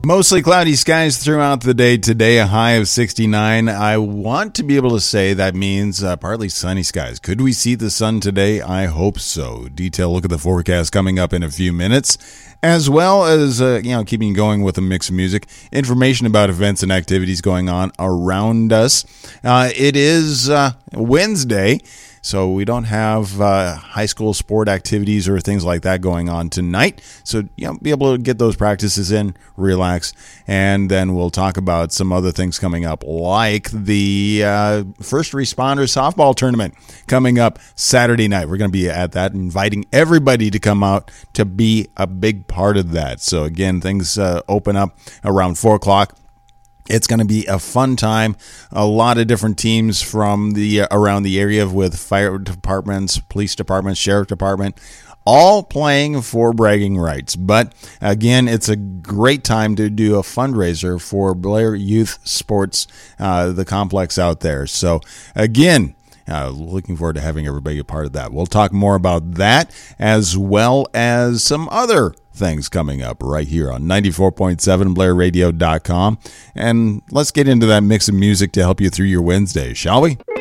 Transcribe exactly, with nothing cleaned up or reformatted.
Mostly cloudy skies throughout the day today, a high of sixty-nine. I want to be able to say that means uh, partly sunny skies. Could we see the sun today? I hope so. Detailed look at the forecast coming up in a few minutes, as well as uh, you know, keeping going with a mix of music, information about events and activities going on around us. Uh, it is uh, Wednesday. So we don't have uh, high school sport activities or things like that going on tonight. So, you know, be able to get those practices in, relax, and then we'll talk about some other things coming up, like the uh, first responder softball tournament coming up Saturday night. We're going to be at that, inviting everybody to come out to be a big part of that. So, again, things uh, open up around four o'clock. It's going to be a fun time. A lot of different teams from the uh, around the area with fire departments, police departments, sheriff department, all playing for bragging rights. But again, it's a great time to do a fundraiser for Blair Youth Sports, uh, the complex out there. So again, Uh, looking forward to having everybody a part of that. We'll talk more about that as well as some other things coming up right here on ninety-four point seven blair radio dot com. And let's get into that mix of music to help you through your Wednesday, shall we?